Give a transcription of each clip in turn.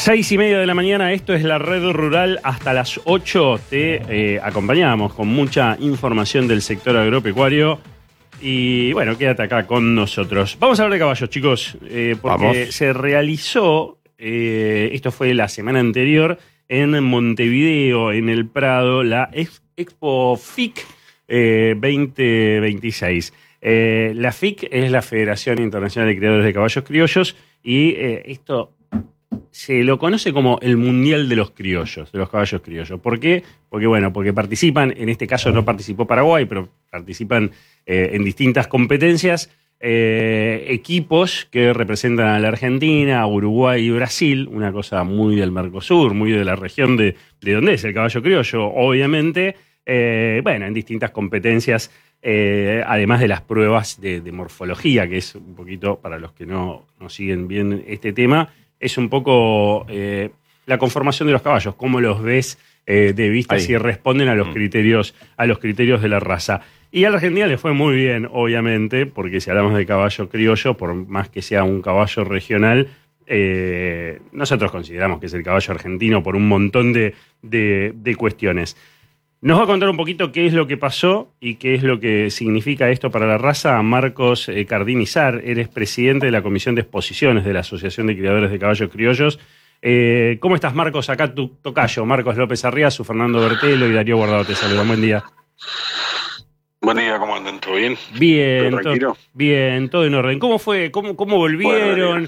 6:30 de la mañana, esto es la Red Rural. Hasta las 8 te acompañamos con mucha información del sector agropecuario. Y bueno, quédate acá con nosotros. Vamos a hablar de caballos, chicos, porque se realizó, esto fue la semana anterior, en Montevideo, en el Prado, la Expo FIC 2026. La FIC es la Federación Internacional de Criadores de Caballos Criollos y esto se lo conoce como el Mundial de los Criollos, de los caballos criollos. ¿Por qué? Porque participan, en este caso no participó Paraguay, pero participan en distintas competencias, equipos que representan a la Argentina, a Uruguay y Brasil, una cosa muy del Mercosur, muy de la región de donde es el caballo criollo, obviamente, en distintas competencias, además de las pruebas de morfología, que es un poquito, para los que no siguen bien este tema, es un poco la conformación de los caballos, cómo los ves de vista, si responden a los criterios de la raza. Y a la Argentina le fue muy bien, obviamente, porque si hablamos de caballo criollo, por más que sea un caballo regional, nosotros consideramos que es el caballo argentino por un montón de cuestiones. Nos va a contar un poquito qué es lo que pasó y qué es lo que significa esto para la raza. Marcos Cardinizar, eres presidente de la Comisión de Exposiciones de la Asociación de Criadores de Caballos Criollos. ¿Cómo estás, Marcos? Acá tu tocayo, Marcos López Arriazu, Fernando Bertelo y Darío Guardado te saludan. Buen día. Buen día, ¿cómo andan? ¿Todo bien? Bien, ¿Todo tranquilo? Bien, todo en orden. ¿Cómo fue? ¿Cómo volvieron?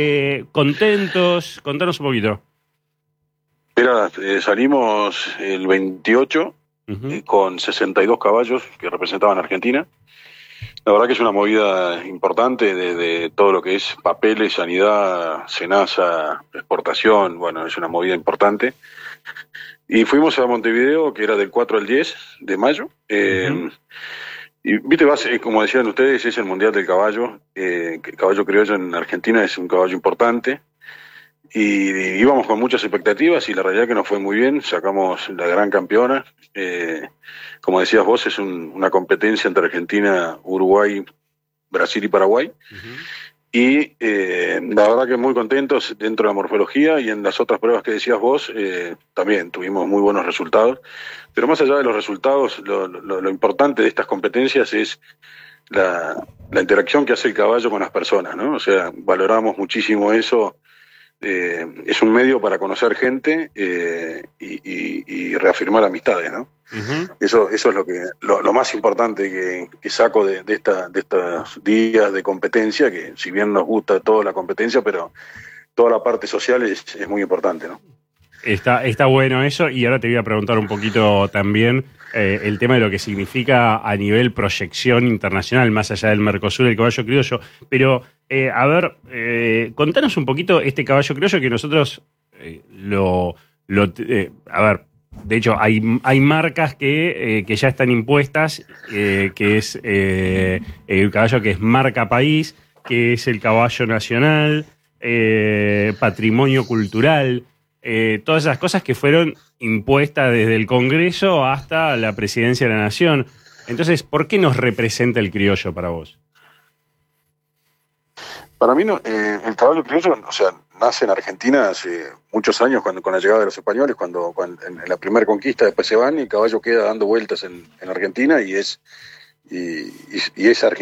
¿Contentos? Contanos un poquito. Mira, salimos el 28 con 62 caballos que representaban a Argentina. La verdad que es una movida importante de todo lo que es papeles, sanidad, SENASA, exportación. Bueno, es una movida importante. Y fuimos a Montevideo, que era del 4 al 10 de mayo. Y viste, como decían ustedes, es el Mundial del Caballo. El caballo criollo en Argentina es un caballo importante. Y íbamos con muchas expectativas y la realidad que nos fue muy bien. Sacamos la gran campeona. Como decías vos, es una competencia entre Argentina, Uruguay, Brasil y Paraguay. Y la verdad que muy contentos dentro de la morfología, y en las otras pruebas que decías vos también tuvimos muy buenos resultados. Pero más allá de los resultados, lo importante de estas competencias es la interacción que hace el caballo con las personas, ¿no? O sea, valoramos muchísimo eso. Es un medio para conocer gente y reafirmar amistades, ¿no? Eso es lo más importante que saco de estos días de competencia, que si bien nos gusta toda la competencia, pero toda la parte social es muy importante, ¿no? Está bueno eso, y ahora te voy a preguntar un poquito también el tema de lo que significa a nivel proyección internacional, más allá del Mercosur, el caballo criollo. Pero, contanos un poquito este caballo criollo que nosotros de hecho, hay marcas que ya están impuestas, que es el caballo que es marca país, que es el caballo nacional, patrimonio cultural. Todas esas cosas que fueron impuestas desde el Congreso hasta la Presidencia de la Nación. Entonces, ¿por qué nos representa el criollo para vos? Para mí, el caballo criollo, o sea, nace en Argentina hace muchos años, con la llegada de los españoles, cuando en la primera conquista, después se van y el caballo queda dando vueltas en Argentina y es argentino.